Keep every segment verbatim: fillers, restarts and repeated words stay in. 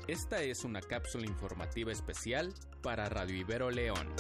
Esta es una cápsula informativa especial para Radio Ibero León.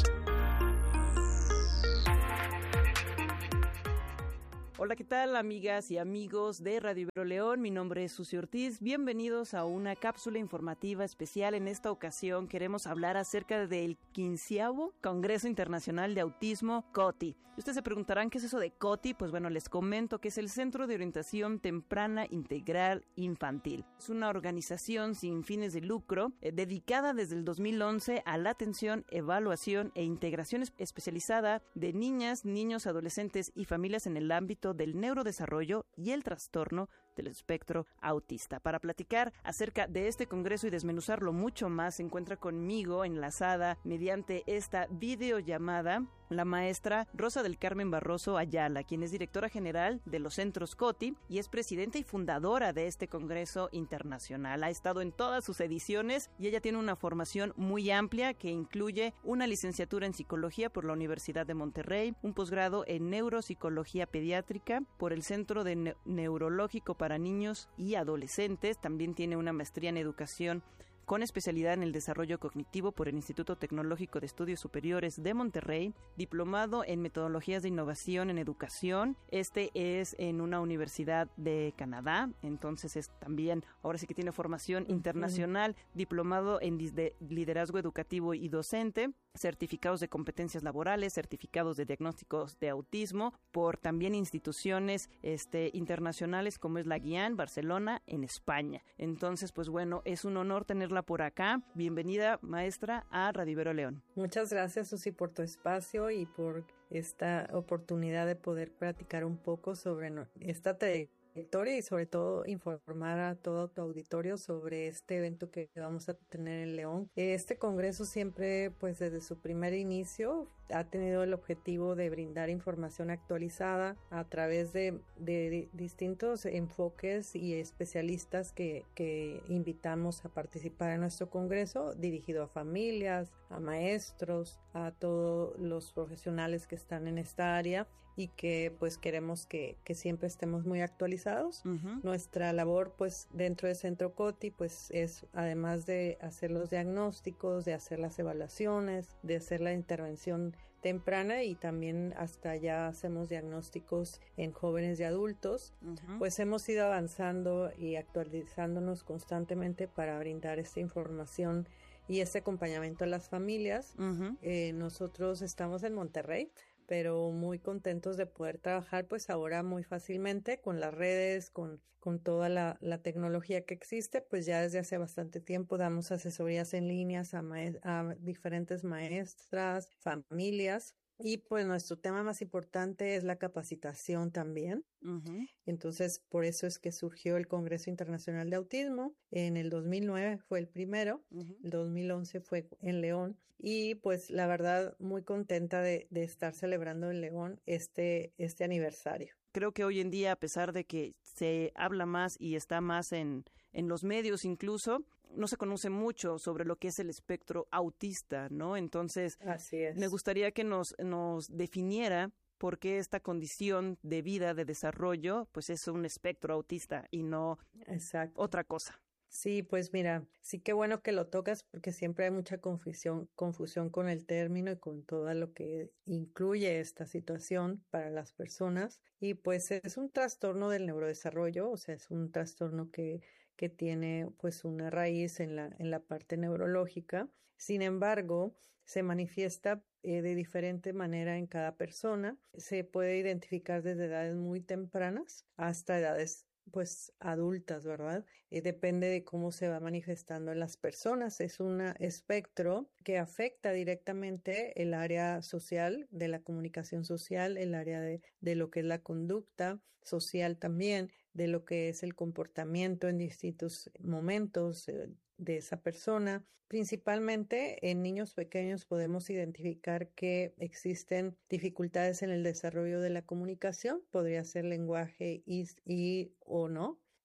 Hola, ¿qué tal, amigas y amigos de Radio Ibero León? Mi nombre es Susi Ortiz. Bienvenidos a una cápsula informativa especial. En esta ocasión queremos hablar acerca del quinceavo Congreso Internacional de Autismo, COTI. Y ustedes se preguntarán, ¿qué es eso de COTI? Pues bueno, les comento que es el Centro de Orientación Temprana Integral Infantil. Es una organización sin fines de lucro eh, dedicada desde el dos mil once a la atención, evaluación e integración especializada de niñas, niños, adolescentes y familias en el ámbito del neurodesarrollo y el trastorno del espectro autista. Para platicar acerca de este congreso y desmenuzarlo mucho más, se encuentra conmigo enlazada mediante esta videollamada la maestra Rosa del Carmen Barroso Ayala, quien es directora general de los centros COTI y es presidenta y fundadora de este congreso internacional. Ha estado en todas sus ediciones y ella tiene una formación muy amplia que incluye una licenciatura en psicología por la Universidad de Monterrey, un posgrado en neuropsicología pediátrica por el Centro de Ne- Neurológico para Niños y Adolescentes. También tiene una maestría en educación con especialidad en el desarrollo cognitivo por el Instituto Tecnológico de Estudios Superiores de Monterrey, diplomado en metodologías de innovación en educación. Este es en una universidad de Canadá, entonces es también, ahora sí que tiene formación internacional, uh-huh. diplomado en de liderazgo educativo y docente, certificados de competencias laborales, certificados de diagnósticos de autismo por también instituciones este, internacionales como es la Guián, Barcelona, en España. Entonces, pues bueno, es un honor tenerla por acá. Bienvenida, maestra, a Radio Ibero León. Muchas gracias, Susi, por tu espacio y por esta oportunidad de poder platicar un poco sobre esta trayectoria y sobre todo informar a todo tu auditorio sobre este evento que vamos a tener en León. Este congreso siempre, pues desde su primer inicio, ha tenido el objetivo de brindar información actualizada a través de, de distintos enfoques y especialistas que, que invitamos a participar en nuestro congreso, dirigido a familias, a maestros, a todos los profesionales que están en esta área y que pues queremos que, que siempre estemos muy actualizados. Uh-huh. Nuestra labor pues dentro del Centro COTI pues es, además de hacer los diagnósticos, de hacer las evaluaciones, de hacer la intervención temprana y también hasta ya hacemos diagnósticos en jóvenes y adultos, uh-huh. pues hemos ido avanzando y actualizándonos constantemente para brindar esta información y este acompañamiento a las familias. Uh-huh. Eh, nosotros estamos en Monterrey, pero muy contentos de poder trabajar pues ahora muy fácilmente con las redes, con, con toda la, la tecnología que existe, pues ya desde hace bastante tiempo damos asesorías en líneas a, maest- a diferentes maestras, familias. Y pues nuestro tema más importante es la capacitación también. Uh-huh. Entonces, por eso es que surgió el Congreso Internacional de Autismo. En el dos mil nueve fue el primero, uh-huh. el dos mil once fue en León. Y pues la verdad, muy contenta de, de estar celebrando en León este, este aniversario. Creo que hoy en día, a pesar de que se habla más y está más en, en los medios incluso, no se conoce mucho sobre lo que es el espectro autista, ¿no? Entonces, así es. Me gustaría que nos, nos definiera por qué esta condición de vida, de desarrollo, pues es un espectro autista y no Exacto. otra cosa. Sí, pues mira, sí que bueno que lo tocas porque siempre hay mucha confusión, confusión con el término y con todo lo que incluye esta situación para las personas. Y pues es un trastorno del neurodesarrollo, o sea, es un trastorno que, que tiene pues una raíz en la, en la parte neurológica. Sin embargo, se manifiesta eh, de diferente manera en cada persona. Se puede identificar desde edades muy tempranas hasta edades pues adultas, ¿verdad? Eh, depende de cómo se va manifestando en las personas. Es un espectro que afecta directamente el área social, de la comunicación social, el área de, de lo que es la conducta social también, de lo que es el comportamiento en distintos momentos eh, de esa persona. Principalmente en niños pequeños podemos identificar que existen dificultades en el desarrollo de la comunicación, podría ser lenguaje y, y o no.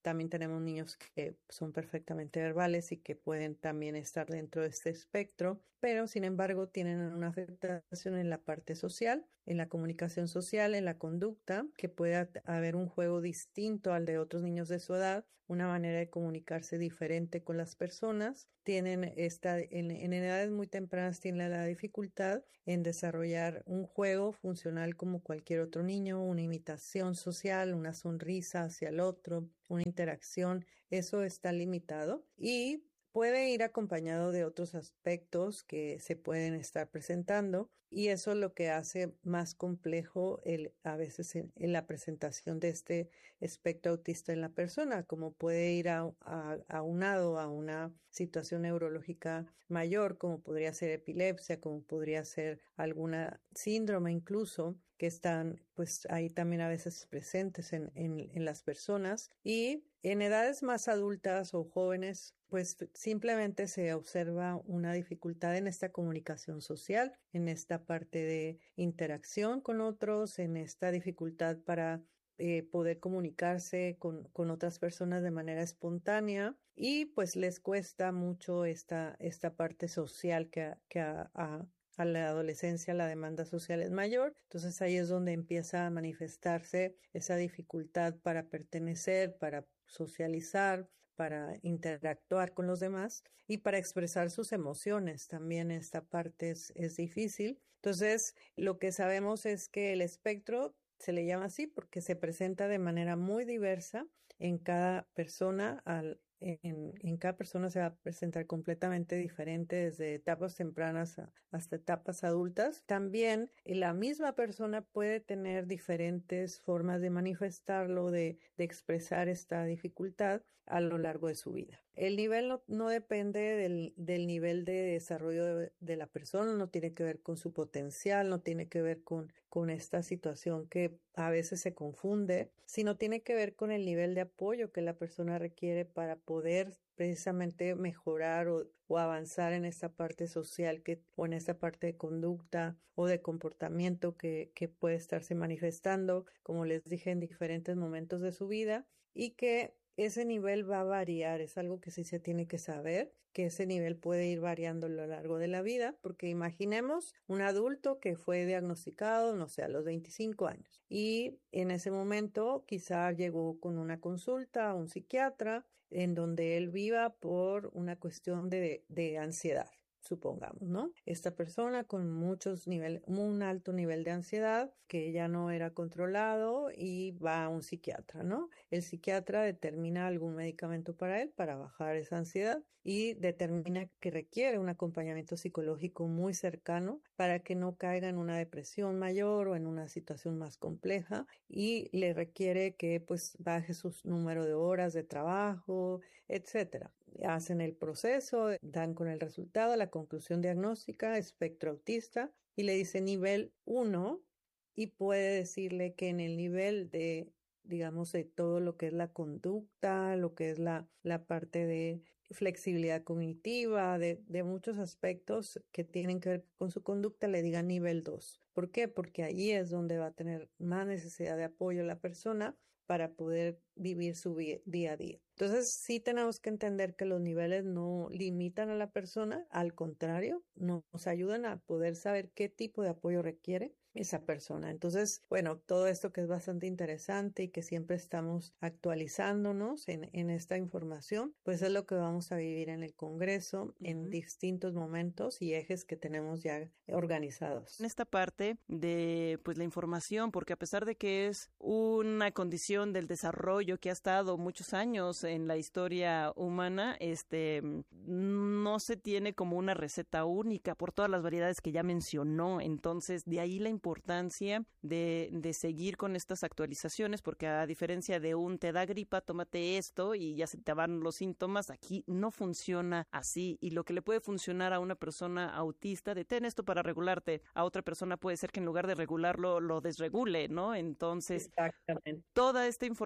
también tenemos niños que son perfectamente verbales y que pueden también estar dentro de este espectro, pero sin embargo tienen una afectación en la parte social, en la comunicación social, en la conducta, que puede haber un juego distinto al de otros niños de su edad, una manera de comunicarse diferente con las personas. Tienen esta, en, en edades muy tempranas tienen la dificultad en desarrollar un juego funcional como cualquier otro niño, una imitación social, una sonrisa hacia el otro, una interacción. Eso está limitado y puede ir acompañado de otros aspectos que se pueden estar presentando, y eso es lo que hace más complejo el, a veces en, en la presentación de este espectro autista en la persona, como puede ir a, a, aunado a una situación neurológica mayor, como podría ser epilepsia, como podría ser alguna síndrome incluso, que están pues ahí también a veces presentes en, en, en las personas. Y en edades más adultas o jóvenes, pues simplemente se observa una dificultad en esta comunicación social, en esta parte de interacción con otros, en esta dificultad para eh, poder comunicarse con, con otras personas de manera espontánea, y pues les cuesta mucho esta, esta parte social que, que a, a a la adolescencia la demanda social es mayor. Entonces ahí es donde empieza a manifestarse esa dificultad para pertenecer, para socializar, para interactuar con los demás y para expresar sus emociones. También esta parte es, es difícil. Entonces lo que sabemos es que el espectro se le llama así porque se presenta de manera muy diversa en cada persona. Al En, en cada persona se va a presentar completamente diferente, desde etapas tempranas a, hasta etapas adultas. También la misma persona puede tener diferentes formas de manifestarlo, de, de expresar esta dificultad a lo largo de su vida. El nivel no, no depende del, del nivel de desarrollo de, de la persona, no tiene que ver con su potencial, no tiene que ver con, con esta situación que a veces se confunde, sino tiene que ver con el nivel de apoyo que la persona requiere para poder precisamente mejorar o, o avanzar en esta parte social que, o en esta parte de conducta o de comportamiento que, que puede estarse manifestando, como les dije, en diferentes momentos de su vida, y que ese nivel va a variar. Es algo que sí se tiene que saber, que ese nivel puede ir variando a lo largo de la vida, porque imaginemos un adulto que fue diagnosticado, no sé, a los veinticinco años, y en ese momento quizá llegó con una consulta a un psiquiatra en donde él viva por una cuestión de, de ansiedad. Supongamos, ¿no? Esta persona con muchos niveles, un alto nivel de ansiedad que ya no era controlado y va a un psiquiatra, ¿no? El psiquiatra determina algún medicamento para él para bajar esa ansiedad y determina que requiere un acompañamiento psicológico muy cercano para que no caiga en una depresión mayor o en una situación más compleja, y le requiere que pues baje su número de horas de trabajo, etcétera. Hacen el proceso, dan con el resultado, la conclusión diagnóstica, espectro autista, y le dice nivel uno, y puede decirle que en el nivel de, digamos, de todo lo que es la conducta, lo que es la, la parte de flexibilidad cognitiva, de, de muchos aspectos que tienen que ver con su conducta, le digan nivel dos. ¿Por qué? Porque allí es donde va a tener más necesidad de apoyo la persona para poder vivir su día a día. Entonces, sí tenemos que entender que los niveles no limitan a la persona, al contrario, nos ayudan a poder saber qué tipo de apoyo requiere esa persona. Entonces, bueno, todo esto que es bastante interesante y que siempre estamos actualizándonos en, en esta información, pues es lo que vamos a vivir en el Congreso, uh-huh, en distintos momentos y ejes que tenemos ya organizados. En esta parte de pues la información, porque a pesar de que es una condición del desarrollo que ha estado muchos años en la historia humana, este no se tiene como una receta única por todas las variedades que ya mencionó. Entonces, de ahí la importancia de, de seguir con estas actualizaciones, porque a diferencia de un te da gripa, tómate esto y ya se te van los síntomas, aquí no funciona así. Y lo que le puede funcionar a una persona autista, de ten esto para regularte, a otra persona puede ser que en lugar de regularlo, lo desregule, ¿no? Entonces, exactamente, toda esta información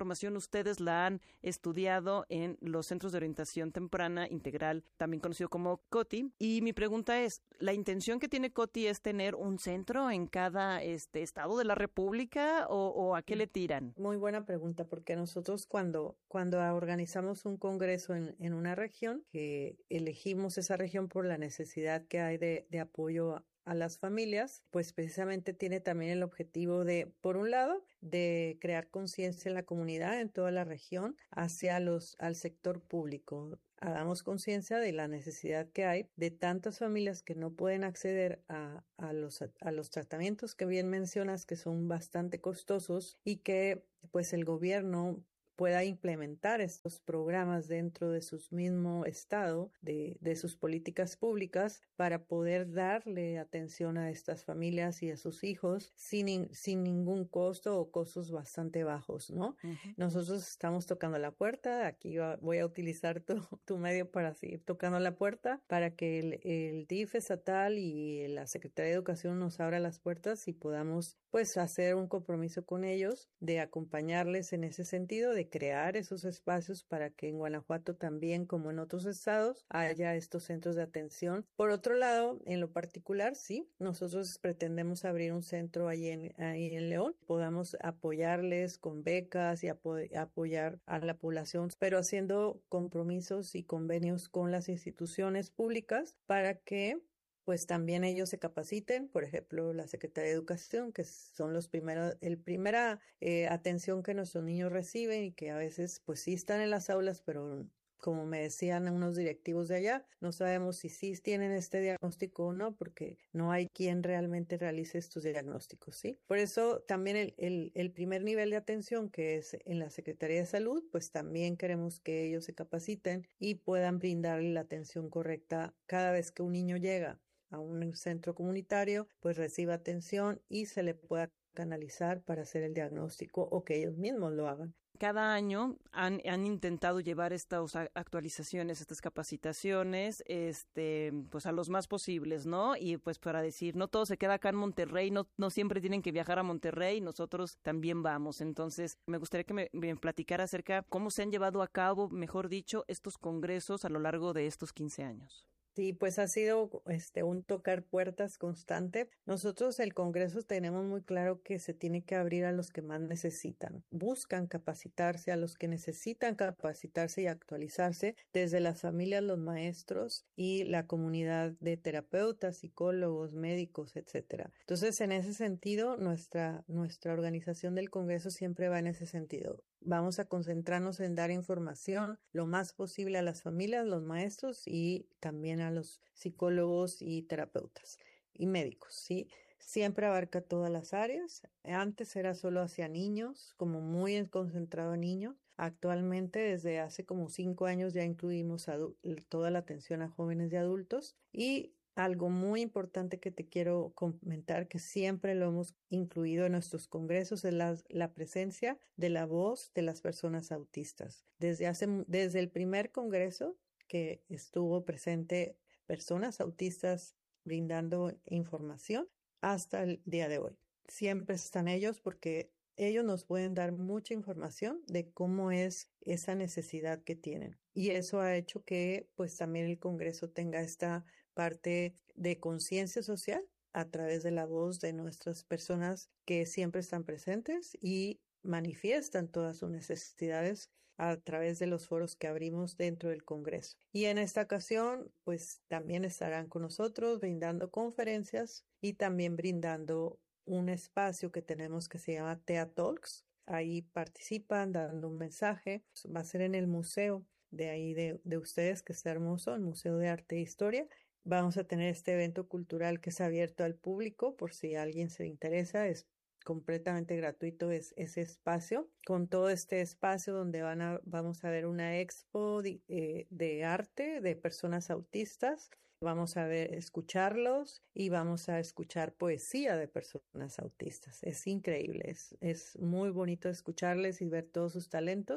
ustedes la han estudiado en los Centros de Orientación Temprana Integral, también conocido como COTI. Y mi pregunta es, ¿la intención que tiene COTI es tener un centro en cada este estado de la República o, o a qué le tiran? Muy buena pregunta, porque nosotros cuando, cuando organizamos un congreso en, en una región, que elegimos esa región por la necesidad que hay de, de apoyo a, a las familias, pues precisamente tiene también el objetivo de, por un lado, de crear conciencia en la comunidad, en toda la región, hacia los, al sector público. Hagamos conciencia de la necesidad que hay de tantas familias que no pueden acceder a, a, los, a los tratamientos que bien mencionas, que son bastante costosos, y que pues el gobierno pueda implementar estos programas dentro de su mismo estado, de, de sus políticas públicas, para poder darle atención a estas familias y a sus hijos sin, sin ningún costo o costos bastante bajos, ¿no? Uh-huh. Nosotros estamos tocando la puerta, aquí va, voy a utilizar tu, tu medio para seguir tocando la puerta, para que el, el D I F estatal y la Secretaría de Educación nos abra las puertas y podamos pues hacer un compromiso con ellos de acompañarles en ese sentido, de crear esos espacios para que en Guanajuato también, como en otros estados, haya estos centros de atención. Por otro lado, en lo particular, sí, nosotros pretendemos abrir un centro ahí en, ahí en León, podamos apoyarles con becas y apo- apoyar a la población, pero haciendo compromisos y convenios con las instituciones públicas para que pues también ellos se capaciten, por ejemplo, la Secretaría de Educación, que son los primeros, el primera eh, atención que nuestros niños reciben y que a veces pues sí están en las aulas, pero como me decían unos directivos de allá, no sabemos si sí tienen este diagnóstico o no, porque no hay quien realmente realice estos diagnósticos, ¿sí? Por eso también el, el, el primer nivel de atención, que es en la Secretaría de Salud, pues también queremos que ellos se capaciten y puedan brindarle la atención correcta cada vez que un niño llega a un centro comunitario, pues reciba atención y se le pueda canalizar para hacer el diagnóstico o que ellos mismos lo hagan. Cada año han, han intentado llevar estas actualizaciones, estas capacitaciones, este, pues a los más posibles, ¿no? Y pues para decir, no todo se queda acá en Monterrey, no, no siempre tienen que viajar a Monterrey, nosotros también vamos. Entonces, me gustaría que me, me platicara acerca cómo se han llevado a cabo, mejor dicho, estos congresos a lo largo de estos quince años. Sí, pues ha sido este un tocar puertas constante. Nosotros el Congreso tenemos muy claro que se tiene que abrir a los que más necesitan. Buscan capacitarse, a los que necesitan capacitarse y actualizarse, desde las familias, los maestros y la comunidad de terapeutas, psicólogos, médicos, etcétera. Entonces, en ese sentido, nuestra, nuestra organización del Congreso siempre va en ese sentido. Vamos a concentrarnos en dar información lo más posible a las familias, los maestros y también a los psicólogos y terapeutas y médicos, ¿sí? Siempre abarca todas las áreas. Antes era solo hacia niños, como muy concentrado en niños. Actualmente, desde hace como cinco años, ya incluimos adu- toda la atención a jóvenes y adultos. Y algo muy importante que te quiero comentar, que siempre lo hemos incluido en nuestros congresos, es la, la presencia de la voz de las personas autistas. Desde, hace, desde el primer congreso que estuvo presente personas autistas brindando información hasta el día de hoy. Siempre están ellos porque ellos nos pueden dar mucha información de cómo es esa necesidad que tienen. Y eso ha hecho que pues también el Congreso tenga esta parte de conciencia social a través de la voz de nuestras personas que siempre están presentes y manifiestan todas sus necesidades a través de los foros que abrimos dentro del Congreso. Y en esta ocasión, pues también estarán con nosotros brindando conferencias y también brindando un espacio que tenemos que se llama T E A Talks. Ahí participan dando un mensaje. Va a ser en el museo de ahí de, de ustedes, que está hermoso, el Museo de Arte e Historia. Vamos a tener este evento cultural que es abierto al público, por si alguien se interesa, es completamente gratuito es ese espacio, con todo este espacio donde van a, vamos a ver una expo de, eh, de arte de personas autistas. Vamos a ver, escucharlos y vamos a escuchar poesía de personas autistas. Es increíble, es, es muy bonito escucharles y ver todos sus talentos,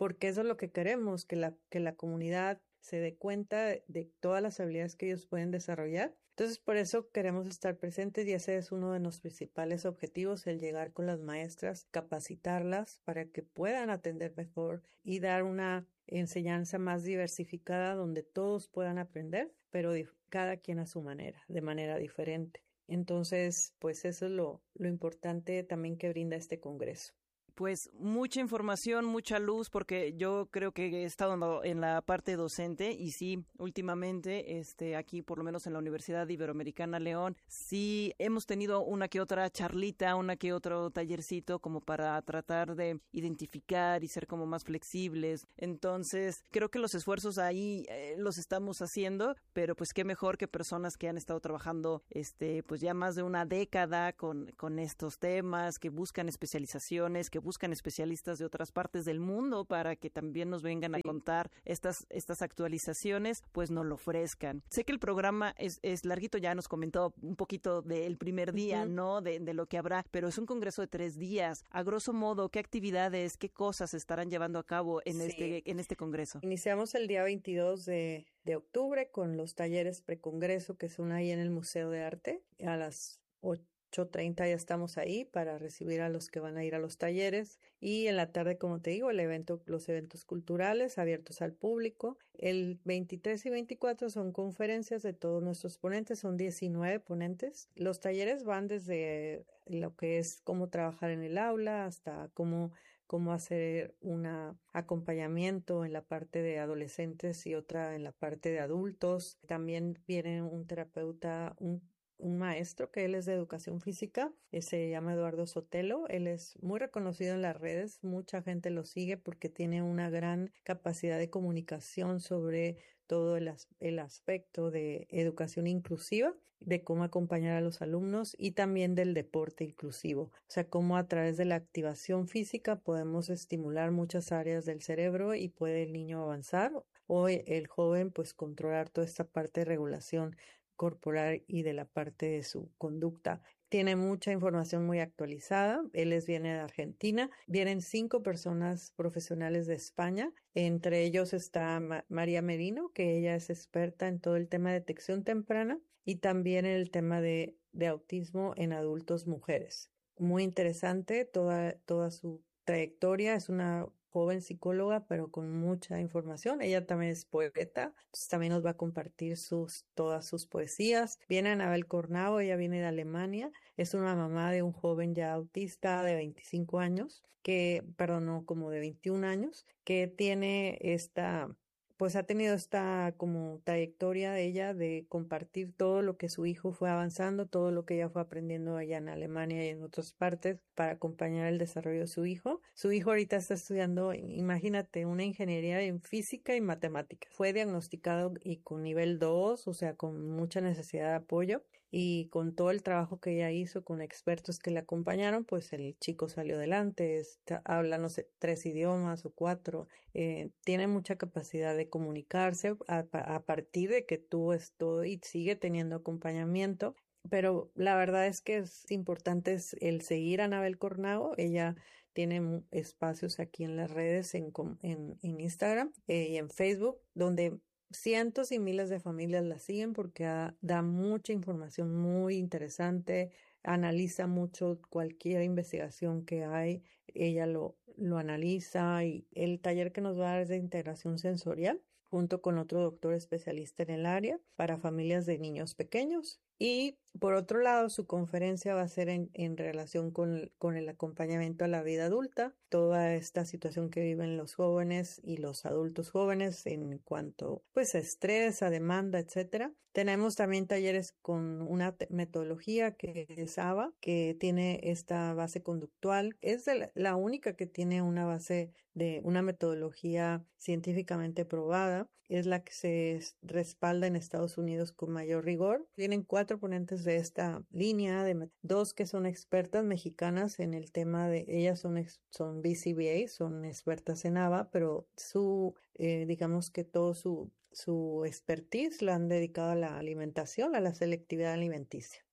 porque eso es lo que queremos, que la, que la comunidad se dé cuenta de, de todas las habilidades que ellos pueden desarrollar. Entonces, por eso queremos estar presentes y ese es uno de los principales objetivos, el llegar con las maestras, capacitarlas para que puedan atender mejor y dar una enseñanza más diversificada donde todos puedan aprender, pero cada quien a su manera, de manera diferente. Entonces, pues eso es lo, lo importante también que brinda este congreso. Pues mucha información, mucha luz, porque yo creo que he estado en la parte docente y sí, últimamente, este, aquí por lo menos en la Universidad Iberoamericana León, sí hemos tenido una que otra charlita, una que otro tallercito como para tratar de identificar y ser como más flexibles. Entonces, creo que los esfuerzos ahí eh, los estamos haciendo, pero pues qué mejor que personas que han estado trabajando, este, pues ya más de una década con, con estos temas, que buscan especializaciones, que buscan especialistas de otras partes del mundo para que también nos vengan a contar estas, estas actualizaciones, pues nos lo ofrezcan. Sé que el programa es, es larguito, ya nos comentó un poquito del primer día, uh-huh. ¿no? De, de lo que habrá, pero es un congreso de tres días. A grosso modo, ¿qué actividades, qué cosas se estarán llevando a cabo en, sí. este, en este congreso? Iniciamos el día veintidós de, de octubre con los talleres precongreso que son ahí en el Museo de Arte a las ocho ocho treinta ya estamos ahí para recibir a los que van a ir a los talleres y en la tarde, como te digo, el evento, los eventos culturales abiertos al público. El veintitrés y veinticuatro son conferencias de todos nuestros ponentes, son diecinueve ponentes. Los talleres van desde lo que es cómo trabajar en el aula hasta cómo cómo hacer un acompañamiento en la parte de adolescentes y otra en la parte de adultos. También viene un terapeuta, un un maestro que él es de educación física, se llama Eduardo Sotelo, él es muy reconocido en las redes, mucha gente lo sigue porque tiene una gran capacidad de comunicación sobre todo el, as- el aspecto de educación inclusiva, de cómo acompañar a los alumnos y también del deporte inclusivo, o sea, cómo a través de la activación física podemos estimular muchas áreas del cerebro y puede el niño avanzar o el joven pues controlar toda esta parte de regulación corporal y de la parte de su conducta. Tiene mucha información muy actualizada. Él es, viene de Argentina. Vienen cinco personas profesionales de España. Entre ellos está Ma- María Merino, que ella es experta en todo el tema de detección temprana y también en el tema de, de autismo en adultos mujeres. Muy interesante toda, toda su trayectoria. Es una joven psicóloga, pero con mucha información. Ella también es poeta, entonces también nos va a compartir sus, todas sus poesías. Viene Anabel Cornao, ella viene de Alemania, es una mamá de un joven ya autista de veinticinco años, que, perdón, no, como de veintiún años, que tiene esta... pues ha tenido esta como trayectoria de ella de compartir todo lo que su hijo fue avanzando, todo lo que ella fue aprendiendo allá en Alemania y en otras partes para acompañar el desarrollo de su hijo. Su hijo ahorita está estudiando, imagínate, una ingeniería en física y matemáticas. Fue diagnosticado y con nivel dos, o sea, con mucha necesidad de apoyo. Y con todo el trabajo que ella hizo, con expertos que le acompañaron, pues el chico salió adelante, está, habla, no sé, tres idiomas o cuatro, eh, tiene mucha capacidad de comunicarse a, a partir de que tuvo esto y sigue teniendo acompañamiento. Pero la verdad es que es importante es el seguir a Anabel Cornao. Ella tiene espacios aquí en las redes, en, en, en Instagram eh, y en Facebook, donde cientos y miles de familias la siguen porque da, da mucha información muy interesante, analiza mucho cualquier investigación que hay, ella lo, lo analiza y el taller que nos va a dar es de integración sensorial junto con otro doctor especialista en el área para familias de niños pequeños. Y por otro lado, su conferencia va a ser en, en relación con, con el acompañamiento a la vida adulta, toda esta situación que viven los jóvenes y los adultos jóvenes en cuanto pues a estrés, a demanda, etcétera. Tenemos también talleres con una metodología que es A B A, que tiene esta base conductual. Es de la, la única que tiene una base de una metodología científicamente probada. Es la que se respalda en Estados Unidos con mayor rigor. Tienen cuatro ponentes de esta línea, de dos que son expertas mexicanas en el tema de, ellas son, son B C B A, son expertas en A B A, pero su, eh, digamos que todo su, su expertise la han dedicado a la alimentación, a la selectividad alimenticia.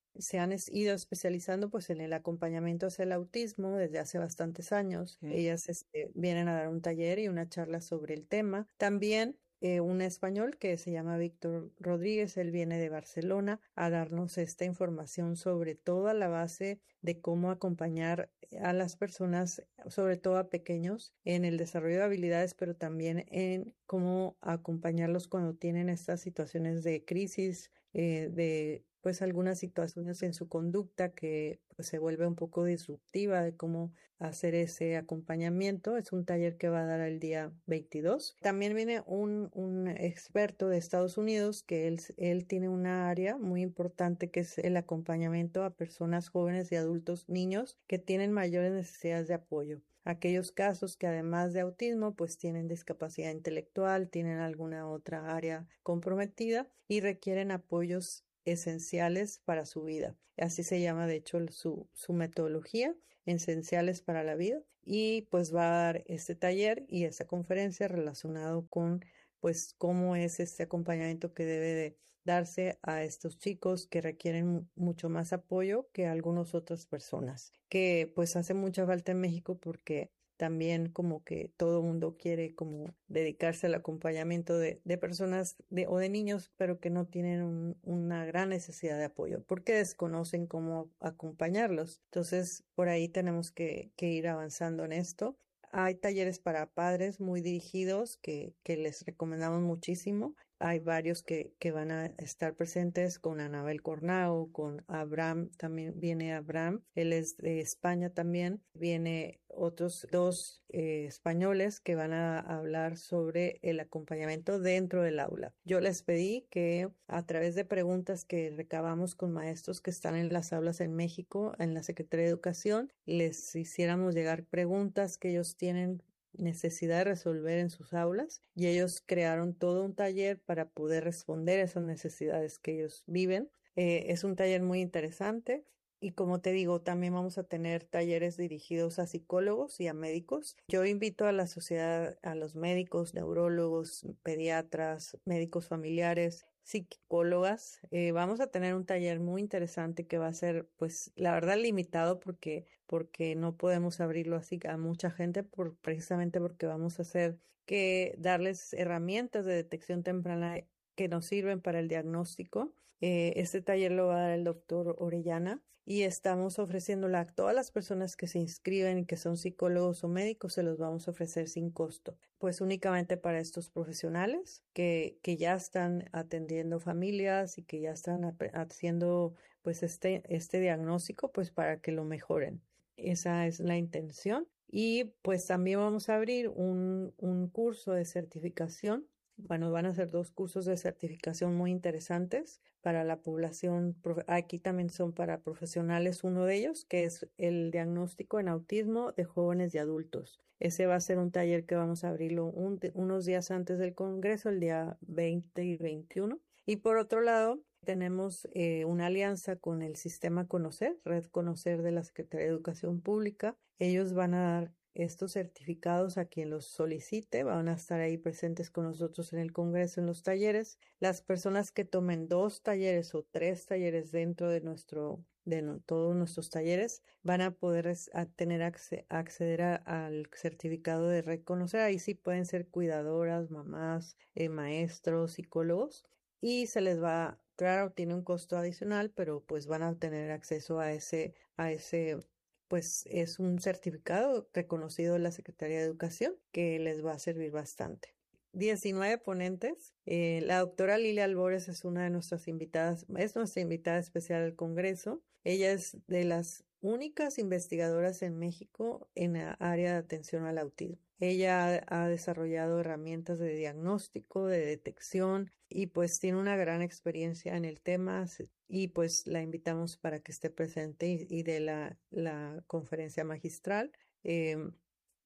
se han ido especializando pues en el acompañamiento hacia el autismo desde hace bastantes años. Okay. Ellas este, vienen a dar un taller y una charla sobre el tema. También eh, un español que se llama Víctor Rodríguez, él viene de Barcelona a darnos esta información sobre toda la base de cómo acompañar a las personas, sobre todo a pequeños, en el desarrollo de habilidades, pero también en cómo acompañarlos cuando tienen estas situaciones de crisis, eh, de pues algunas situaciones en su conducta que pues, se vuelve un poco disruptiva de cómo hacer ese acompañamiento. Es un taller que va a dar el día veintidós. También viene un, un experto de Estados Unidos que él, él tiene una área muy importante que es el acompañamiento a personas jóvenes y adultos, niños que tienen mayores necesidades de apoyo. Aquellos casos que además de autismo pues tienen discapacidad intelectual, tienen alguna otra área comprometida y requieren apoyos esenciales para su vida. Así se llama de hecho su, su metodología, esenciales para la vida, y pues va a dar este taller y esta conferencia relacionado con pues cómo es este acompañamiento que debe de darse a estos chicos que requieren mucho más apoyo que algunas otras personas, que pues hace mucha falta en México porque también como que todo el mundo quiere como dedicarse al acompañamiento de, de personas de, o de niños, pero que no tienen un, una gran necesidad de apoyo porque desconocen cómo acompañarlos. Entonces, por ahí tenemos que, que ir avanzando en esto. Hay talleres para padres muy dirigidos que, que les recomendamos muchísimo. Hay varios que, que van a estar presentes con Anabel Cornao, con Abraham, también viene Abraham, él es de España también, viene otros dos eh, españoles que van a hablar sobre el acompañamiento dentro del aula. Yo les pedí que a través de preguntas que recabamos con maestros que están en las aulas en México, en la Secretaría de Educación, les hiciéramos llegar preguntas que ellos tienen necesidad de resolver en sus aulas y ellos crearon todo un taller para poder responder a esas necesidades que ellos viven. Eh, es un taller muy interesante y como te digo, también vamos a tener talleres dirigidos a psicólogos y a médicos. Yo invito a la sociedad, a los médicos, neurólogos, pediatras, médicos familiares, psicólogas. Eh, vamos a tener un taller muy interesante que va a ser, pues, la verdad limitado porque, porque no podemos abrirlo así a mucha gente, por, precisamente porque vamos a hacer que darles herramientas de detección temprana que nos sirven para el diagnóstico. Eh, este taller lo va a dar el doctor Orellana y estamos ofreciéndola a todas las personas que se inscriben y que son psicólogos o médicos, se los vamos a ofrecer sin costo, pues únicamente para estos profesionales que, que ya están atendiendo familias y que ya están haciendo pues este, este diagnóstico pues para que lo mejoren. Esa es la intención. Y pues también vamos a abrir un, un curso de certificación. Bueno, van a ser dos cursos de certificación muy interesantes para la población. Aquí también son para profesionales, uno de ellos, que es el diagnóstico en autismo de jóvenes y adultos. Ese va a ser un taller que vamos a abrirlo un, unos días antes del Congreso, el día veinte y veintiuno. Y por otro lado, tenemos eh, una alianza con el Sistema Conocer, Red Conocer de la Secretaría de Educación Pública. Ellos van a dar estos certificados a quien los solicite, van a estar ahí presentes con nosotros en el Congreso, en los talleres. Las personas que tomen dos talleres o tres talleres dentro de nuestro, de no, todos nuestros talleres, van a poder a tener acce, acceder a, al certificado de reconocer. Ahí sí pueden ser cuidadoras, mamás, eh, maestros, psicólogos, y se les va, claro, tiene un costo adicional, pero pues van a tener acceso a ese, a ese pues es un certificado reconocido de la Secretaría de Educación que les va a servir bastante. diecinueve ponentes. Eh, la doctora Lilia Albores es una de nuestras invitadas, es nuestra invitada especial al Congreso. Ella es de las únicas investigadoras en México en la área de atención al autismo. Ella ha desarrollado herramientas de diagnóstico, de detección y pues tiene una gran experiencia en el tema y pues la invitamos para que esté presente y, y dé la, la conferencia magistral. Eh,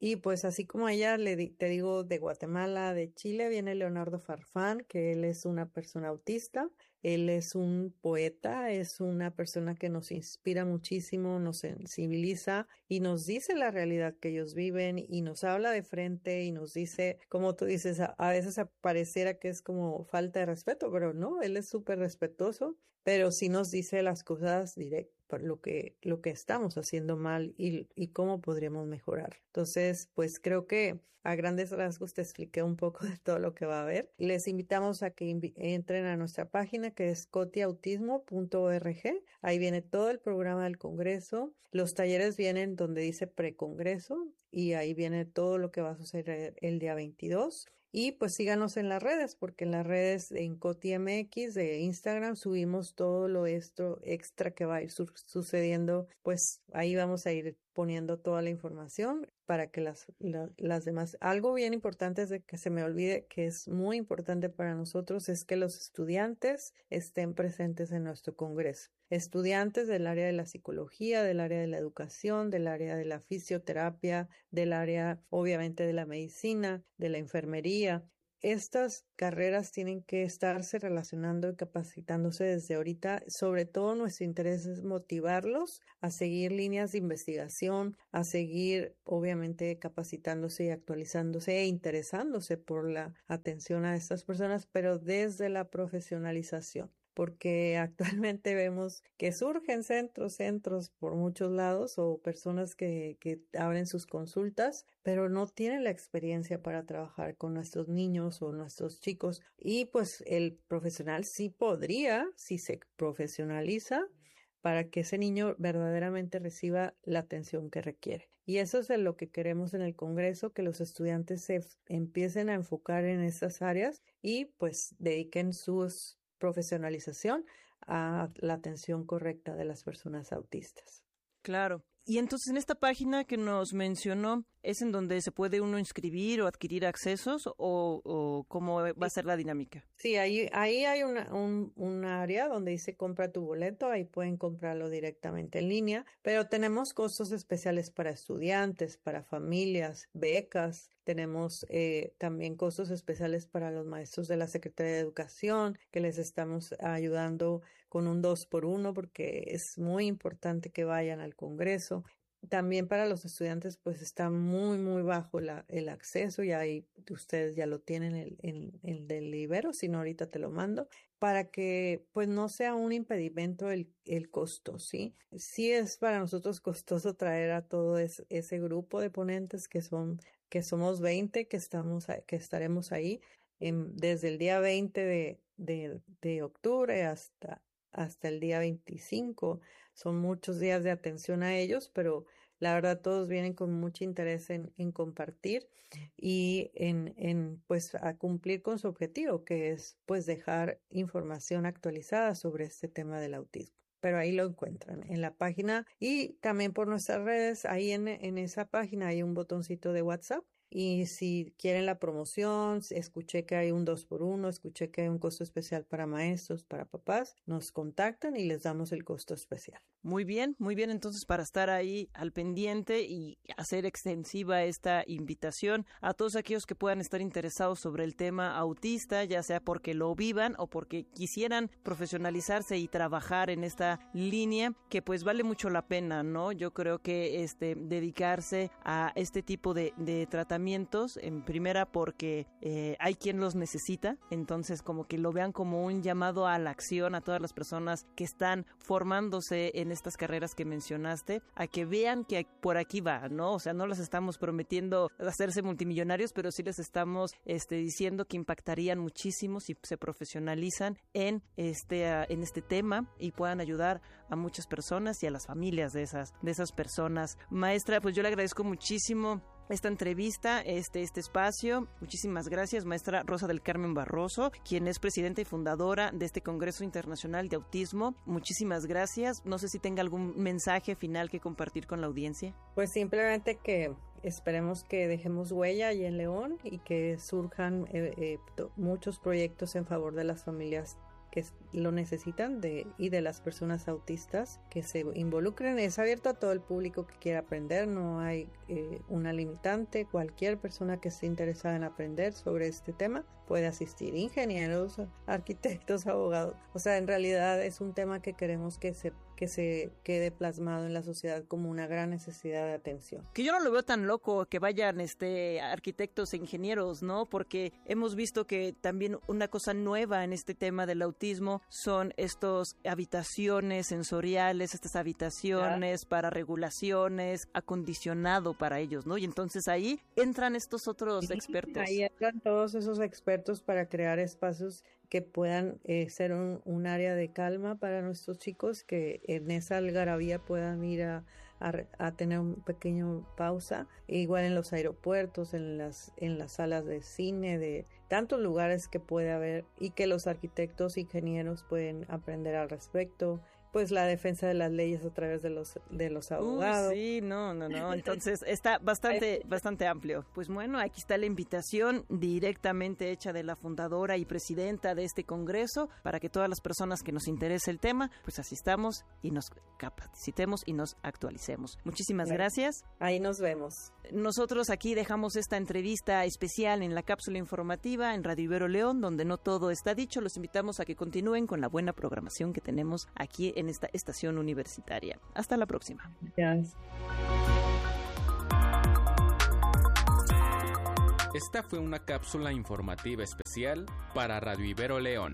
Y pues así como ella, le di, te digo, de Guatemala, de Chile, viene Leonardo Farfán, que él es una persona autista. Él es un poeta, es una persona que nos inspira muchísimo, nos sensibiliza y nos dice la realidad que ellos viven y nos habla de frente y nos dice, como tú dices, a, a veces pareciera que es como falta de respeto, pero no, él es súper respetuoso, pero sí nos dice las cosas directas, lo que, lo que estamos haciendo mal y, y cómo podríamos mejorar. Entonces, pues creo que a grandes rasgos te expliqué un poco de todo lo que va a haber. Les invitamos a que invi- entren a nuestra página que es cotiautismo punto org. Ahí viene todo el programa del Congreso. Los talleres vienen donde dice precongreso y ahí viene todo lo que va a suceder el día veintidós. Y pues síganos en las redes, porque en las redes en CotiMX de Instagram subimos todo lo esto extra que va a ir su- sucediendo. Pues ahí vamos a ir poniendo toda la información para que las, la, las demás. Algo bien importante es de que se me olvide, que es muy importante para nosotros, es que los estudiantes estén presentes en nuestro congreso. Estudiantes del área de la psicología, del área de la educación, del área de la fisioterapia, del área obviamente de la medicina, de la enfermería. Estas carreras tienen que estarse relacionando y capacitándose desde ahorita. Sobre todo nuestro interés es motivarlos a seguir líneas de investigación, a seguir obviamente capacitándose y actualizándose e interesándose por la atención a estas personas, pero desde la profesionalización. Porque actualmente vemos que surgen centros, centros por muchos lados o personas que, que abren sus consultas, pero no tienen la experiencia para trabajar con nuestros niños o nuestros chicos. Y pues el profesional sí podría, si se profesionaliza, para que ese niño verdaderamente reciba la atención que requiere. Y eso es de lo que queremos en el Congreso, que los estudiantes se empiecen a enfocar en estas áreas y pues dediquen sus profesionalización a la atención correcta de las personas autistas. Claro. Y entonces en esta página que nos mencionó, ¿es en donde se puede uno inscribir o adquirir accesos o, o cómo va a ser la dinámica? Sí, ahí, ahí hay una, un, un área donde dice compra tu boleto, ahí pueden comprarlo directamente en línea, pero tenemos costos especiales para estudiantes, para familias, becas, tenemos eh, también costos especiales para los maestros de la Secretaría de Educación, que les estamos ayudando con un dos por uno porque es muy importante que vayan al Congreso. También para los estudiantes pues está muy muy bajo la, el acceso y ahí ustedes ya lo tienen el, el, el del Ibero, si no ahorita te lo mando, para que pues no sea un impedimento el, el costo, ¿sí? Sí es para nosotros costoso traer a todo es, ese grupo de ponentes que son, que somos veinte que estamos, que estaremos ahí en, desde el día veinte de, de, de octubre hasta hasta el día veinticinco. Son muchos días de atención a ellos, pero la verdad todos vienen con mucho interés en, en compartir y en, en pues a cumplir con su objetivo, que es pues dejar información actualizada sobre este tema del autismo. Pero ahí lo encuentran en la página y también por nuestras redes. Ahí en, en esa página hay un botoncito de WhatsApp. Y si quieren la promoción, escuché que hay un dos por uno, escuché que hay un costo especial para maestros, para papás, nos contactan y les damos el costo especial. Muy bien, muy bien. Entonces, para estar ahí al pendiente y hacer extensiva esta invitación a todos aquellos que puedan estar interesados sobre el tema autista, ya sea porque lo vivan o porque quisieran profesionalizarse y trabajar en esta línea, que pues vale mucho la pena, ¿no? Yo creo que este dedicarse a este tipo de, de tratamientos, en primera porque eh, hay quien los necesita, entonces como que lo vean como un llamado a la acción a todas las personas que están formándose en estas carreras que mencionaste, a que vean que por aquí va, ¿no? O sea, no les estamos prometiendo hacerse multimillonarios, pero sí les estamos este, diciendo que impactarían muchísimo si se profesionalizan en este, uh, en este tema y puedan ayudar a muchas personas y a las familias de esas, de esas personas. Maestra, pues yo le agradezco muchísimo esta entrevista, este, este espacio. Muchísimas gracias, maestra Rosa del Carmen Barroso, quien es presidenta y fundadora de este Congreso Internacional de Autismo. Muchísimas gracias. No sé si tenga algún mensaje final que compartir con la audiencia. Pues simplemente que esperemos que dejemos huella allí en León y que surjan eh, eh, muchos proyectos en favor de las familias que lo necesitan de, y de las personas autistas que se involucren. Es abierto a todo el público que quiera aprender, no hay eh, una limitante. Cualquier persona que esté interesada en aprender sobre este tema puede asistir, ingenieros, arquitectos, abogados. O sea, en realidad es un tema que queremos que se que se quede plasmado en la sociedad como una gran necesidad de atención. Que yo no lo veo tan loco que vayan este arquitectos e ingenieros, ¿no? Porque hemos visto que también una cosa nueva en este tema del autismo son estos habitaciones sensoriales, estas habitaciones ¿Ah? para regulaciones, acondicionado para ellos, ¿no? Y entonces ahí entran estos otros sí, expertos. Ahí entran todos esos expertos para crear espacios que puedan eh, ser un, un área de calma para nuestros chicos, que en esa algarabía puedan ir a, a, a tener un pequeño pausa, igual en los aeropuertos, en las, en las salas de cine, de tantos lugares que puede haber y que los arquitectos, ingenieros pueden aprender al respecto. Pues la defensa de las leyes a través de los de los abogados. Uy, sí, no, no, no. Entonces está bastante bastante amplio. Pues bueno, aquí está la invitación directamente hecha de la fundadora y presidenta de este congreso para que todas las personas que nos interese el tema, pues asistamos y nos capacitemos y nos actualicemos. Muchísimas gracias. Ahí nos vemos. Nosotros aquí dejamos esta entrevista especial en la cápsula informativa en Radio Ibero León, donde no todo está dicho. Los invitamos a que continúen con la buena programación que tenemos aquí en en esta estación universitaria. Hasta la próxima. Gracias. Esta fue una cápsula informativa especial para Radio Ibero León.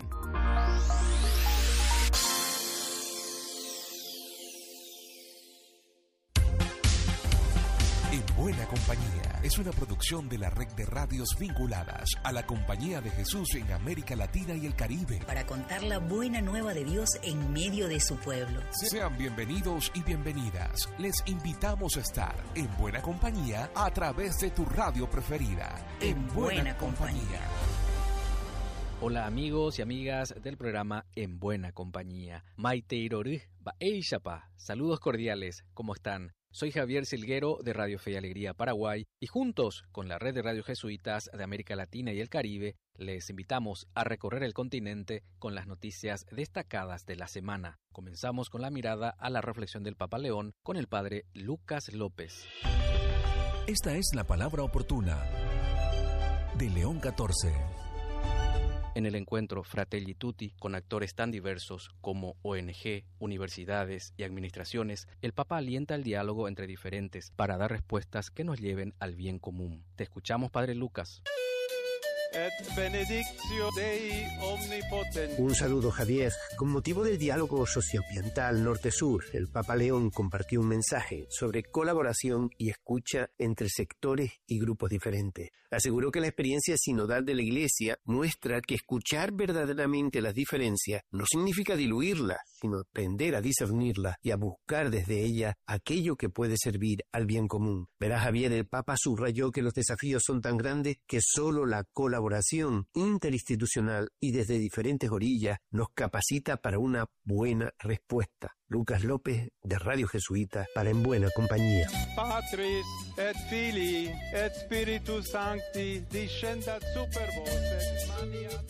En Buena Compañía es una producción de la red de radios vinculadas a la Compañía de Jesús en América Latina y el Caribe. Para contar la buena nueva de Dios en medio de su pueblo. Sean bienvenidos y bienvenidas. Les invitamos a estar en Buena Compañía a través de tu radio preferida. En, en Buena, Buena Compañía. Compañía. Hola amigos y amigas del programa En Buena Compañía. Maite Iroru, Baeishapa. Saludos cordiales, ¿cómo están? Soy Javier Silguero de Radio Fe y Alegría Paraguay y juntos con la red de radios jesuitas de América Latina y el Caribe les invitamos a recorrer el continente con las noticias destacadas de la semana. Comenzamos con la mirada a la reflexión del Papa León con el padre Lucas López. Esta es la palabra oportuna de León catorce. En el encuentro Fratelli Tutti con actores tan diversos como O N G, universidades y administraciones, el Papa alienta el diálogo entre diferentes para dar respuestas que nos lleven al bien común. Te escuchamos, Padre Lucas. Et benedictio Dei omnipotens. Un saludo, Javier. Con motivo del diálogo socioambiental norte-sur, el Papa León compartió un mensaje sobre colaboración y escucha entre sectores y grupos diferentes. Aseguró que la experiencia sinodal de la Iglesia muestra que escuchar verdaderamente las diferencias no significa diluirlas, sino aprender a discernirlas y a buscar desde ellas aquello que puede servir al bien común. Verá, Javier, el Papa subrayó que los desafíos son tan grandes que solo la colaboración interinstitucional y desde diferentes orillas nos capacita para una buena respuesta. Lucas López, de Radio Jesuita, para En Buena Compañía. Patris et Filii et Spiritus Sancti descendat super vos et maniat.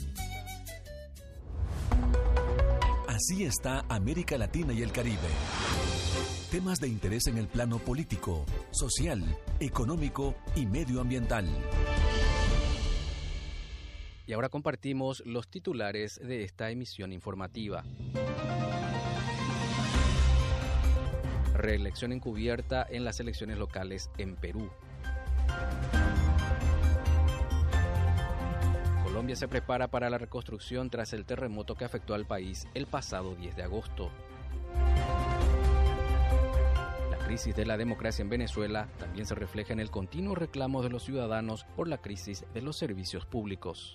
Así está América Latina y el Caribe. Temas de interés en el plano político, social, económico y medioambiental. Y ahora compartimos los titulares de esta emisión informativa. Reelección encubierta en las elecciones locales en Perú. Colombia se prepara para la reconstrucción tras el terremoto que afectó al país el pasado diez de agosto. La crisis de la democracia en Venezuela también se refleja en el continuo reclamo de los ciudadanos por la crisis de los servicios públicos.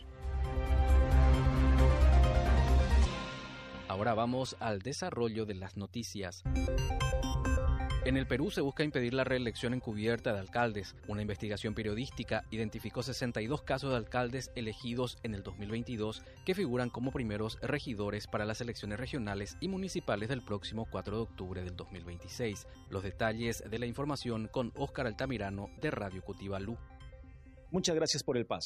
Ahora vamos al desarrollo de las noticias. En el Perú se busca impedir la reelección encubierta de alcaldes. Una investigación periodística identificó sesenta y dos casos de alcaldes elegidos en el dos mil veintidós que figuran como primeros regidores para las elecciones regionales y municipales del próximo cuatro de octubre del dos mil veintiséis. Los detalles de la información con Óscar Altamirano de Radio Cutibalú. Muchas gracias por el pase.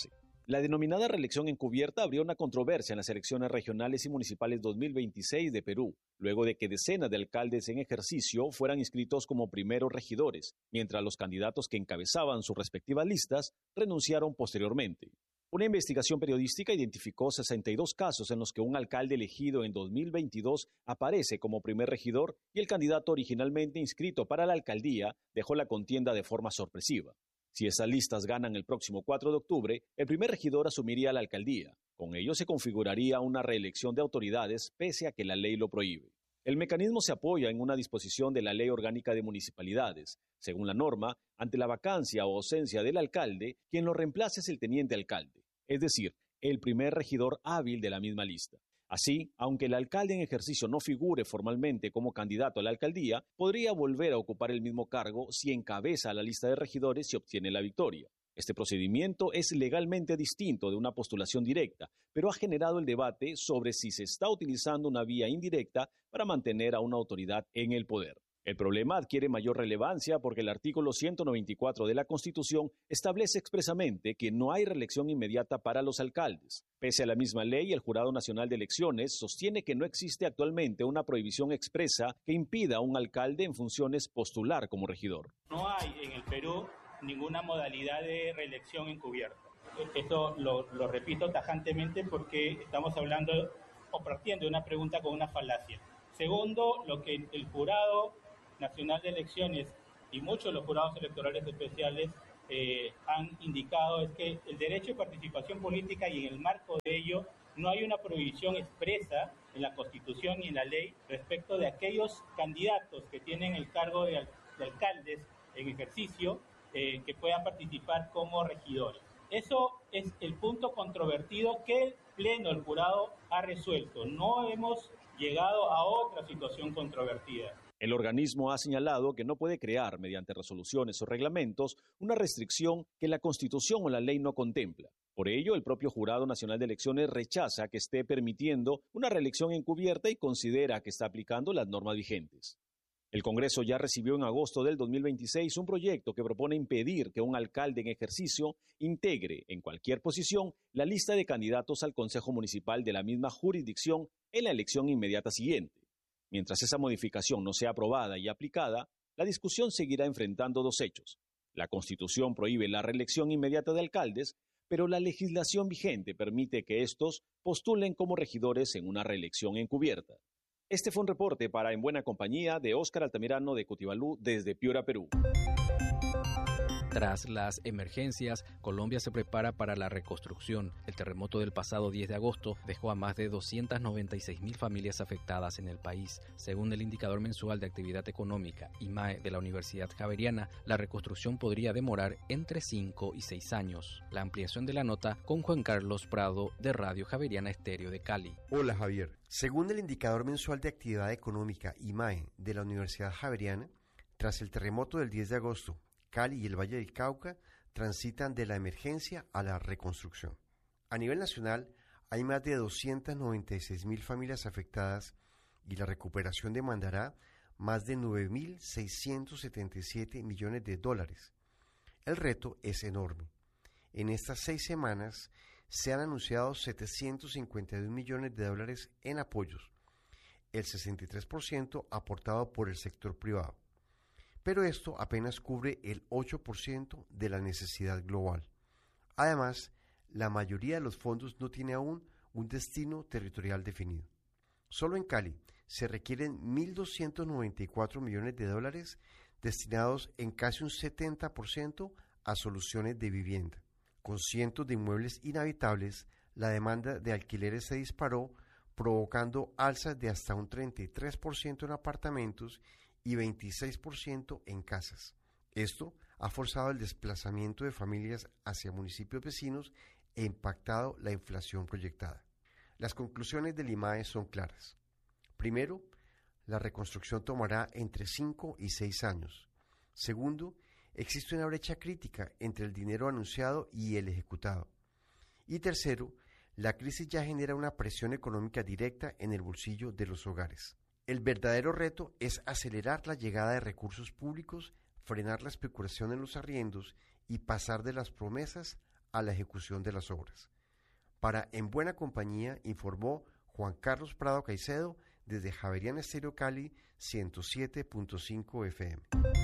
La denominada reelección encubierta abrió una controversia en las elecciones regionales y municipales dos mil veintiséis de Perú, luego de que decenas de alcaldes en ejercicio fueran inscritos como primeros regidores, mientras los candidatos que encabezaban sus respectivas listas renunciaron posteriormente. Una investigación periodística identificó sesenta y dos casos en los que un alcalde elegido en dos mil veintidós aparece como primer regidor y el candidato originalmente inscrito para la alcaldía dejó la contienda de forma sorpresiva. Si esas listas ganan el próximo cuatro de octubre, el primer regidor asumiría la alcaldía. Con ello se configuraría una reelección de autoridades pese a que la ley lo prohíbe. El mecanismo se apoya en una disposición de la Ley Orgánica de Municipalidades. Según la norma, ante la vacancia o ausencia del alcalde, quien lo reemplaza es el teniente alcalde, es decir, el primer regidor hábil de la misma lista. Así, aunque el alcalde en ejercicio no figure formalmente como candidato a la alcaldía, podría volver a ocupar el mismo cargo si encabeza la lista de regidores y obtiene la victoria. Este procedimiento es legalmente distinto de una postulación directa, pero ha generado el debate sobre si se está utilizando una vía indirecta para mantener a una autoridad en el poder. El problema adquiere mayor relevancia porque el artículo ciento noventa y cuatro de la Constitución establece expresamente que no hay reelección inmediata para los alcaldes. Pese a la misma ley, el Jurado Nacional de Elecciones sostiene que no existe actualmente una prohibición expresa que impida a un alcalde en funciones postular como regidor. No hay en el Perú ninguna modalidad de reelección encubierta. Esto lo, lo repito tajantemente porque estamos hablando o partiendo de una pregunta con una falacia. Segundo, lo que el Jurado Nacional de Elecciones y muchos de los jurados electorales especiales eh, han indicado es que el derecho de participación política y en el marco de ello no hay una prohibición expresa en la Constitución y en la ley respecto de aquellos candidatos que tienen el cargo de, al- de alcaldes en ejercicio eh, que puedan participar como regidores. Eso es el punto controvertido que el Pleno del Jurado ha resuelto. No hemos llegado a otra situación controvertida. El organismo ha señalado que no puede crear, mediante resoluciones o reglamentos, una restricción que la Constitución o la ley no contempla. Por ello, el propio Jurado Nacional de Elecciones rechaza que esté permitiendo una reelección encubierta y considera que está aplicando las normas vigentes. El Congreso ya recibió en agosto del dos mil veintiséis un proyecto que propone impedir que un alcalde en ejercicio integre, en cualquier posición, la lista de candidatos al Consejo Municipal de la misma jurisdicción en la elección inmediata siguiente. Mientras esa modificación no sea aprobada y aplicada, la discusión seguirá enfrentando dos hechos. La Constitución prohíbe la reelección inmediata de alcaldes, pero la legislación vigente permite que estos postulen como regidores en una reelección encubierta. Este fue un reporte para En Buena Compañía de Óscar Altamirano de Cotibalú desde Piura, Perú. Tras las emergencias, Colombia se prepara para la reconstrucción. El terremoto del pasado diez de agosto dejó a más de doscientas noventa y seis mil familias afectadas en el país. Según el indicador mensual de actividad económica I M A E de la Universidad Javeriana, la reconstrucción podría demorar entre cinco y seis años. La ampliación de la nota con Juan Carlos Prado de Radio Javeriana Estéreo de Cali. Hola Javier. Según el indicador mensual de actividad económica I M A E de la Universidad Javeriana, tras el terremoto del diez de agosto, Cali y el Valle del Cauca transitan de la emergencia a la reconstrucción. A nivel nacional, hay más de doscientas noventa y seis mil familias afectadas y la recuperación demandará más de nueve mil seiscientos setenta y siete millones de dólares. El reto es enorme. En estas seis semanas se han anunciado setecientos cincuenta y dos millones de dólares en apoyos, el sesenta y tres por ciento aportado por el sector privado. Pero esto apenas cubre el ocho por ciento de la necesidad global. Además, la mayoría de los fondos no tiene aún un destino territorial definido. Solo en Cali se requieren mil doscientos noventa y cuatro millones de dólares destinados en casi un setenta por ciento a soluciones de vivienda. Con cientos de inmuebles inhabitables, la demanda de alquileres se disparó, provocando alzas de hasta un treinta y tres por ciento en apartamentos y veintiséis por ciento en casas. Esto ha forzado el desplazamiento de familias hacia municipios vecinos e impactado la inflación proyectada. Las conclusiones del I M A E son claras. Primero, la reconstrucción tomará entre cinco y seis años. Segundo, existe una brecha crítica entre el dinero anunciado y el ejecutado. Y tercero, la crisis ya genera una presión económica directa en el bolsillo de los hogares. El verdadero reto es acelerar la llegada de recursos públicos, frenar la especulación en los arriendos y pasar de las promesas a la ejecución de las obras. Para En Buena Compañía informó Juan Carlos Prado Caicedo desde Javeriana Estéreo Cali ciento siete punto cinco F M.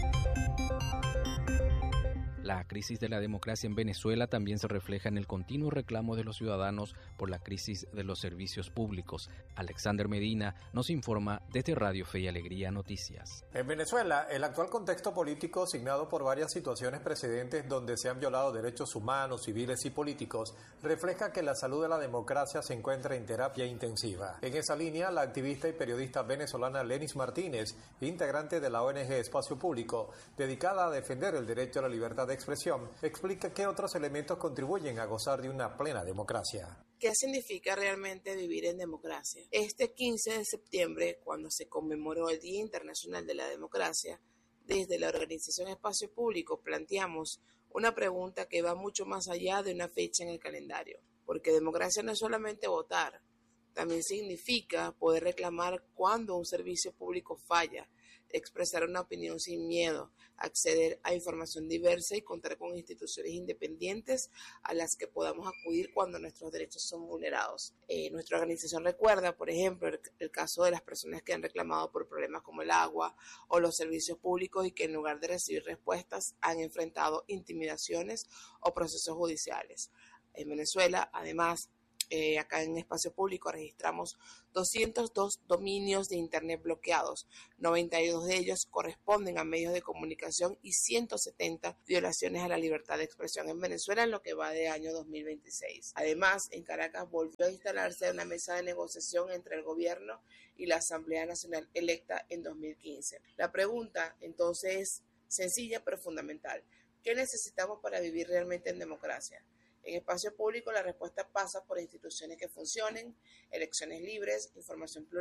La crisis de la democracia en Venezuela también se refleja en el continuo reclamo de los ciudadanos por la crisis de los servicios públicos. Alexander Medina nos informa desde Radio Fe y Alegría Noticias. En Venezuela, el actual contexto político, signado por varias situaciones precedentes donde se han violado derechos humanos, civiles y políticos, refleja que la salud de la democracia se encuentra en terapia intensiva. En esa línea, la activista y periodista venezolana Lenis Martínez, integrante de la O N G Espacio Público, dedicada a defender el derecho a la libertad de expresión, explica qué otros elementos contribuyen a gozar de una plena democracia. ¿Qué significa realmente vivir en democracia? Este quince de septiembre, cuando se conmemoró el Día Internacional de la Democracia, desde la organización Espacio Público planteamos una pregunta que va mucho más allá de una fecha en el calendario, porque democracia no es solamente votar, también significa poder reclamar cuando un servicio público falla, expresar una opinión sin miedo, acceder a información diversa y contar con instituciones independientes a las que podamos acudir cuando nuestros derechos son vulnerados. Eh, nuestra organización recuerda, por ejemplo, el, el caso de las personas que han reclamado por problemas como el agua o los servicios públicos y que en lugar de recibir respuestas han enfrentado intimidaciones o procesos judiciales. En Venezuela, además, Eh, acá en Espacio Público registramos doscientos dos dominios de Internet bloqueados, noventa y dos de ellos corresponden a medios de comunicación y ciento setenta violaciones a la libertad de expresión en Venezuela en lo que va de año dos mil veintiséis. Además, en Caracas volvió a instalarse una mesa de negociación entre el gobierno y la Asamblea Nacional electa en dos mil quince. La pregunta, entonces, es sencilla pero fundamental. ¿Qué necesitamos para vivir realmente en democracia? En Espacio Público la respuesta pasa por instituciones que funcionen, elecciones libres, información plural,